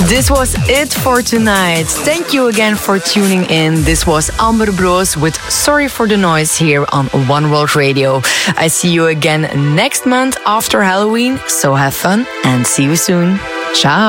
This was it for tonight. Thank you again for tuning in. This was Amber Broos with Sorry for the Noise here on One World Radio. I see you again next month after Halloween, so have fun and see you soon. Ciao.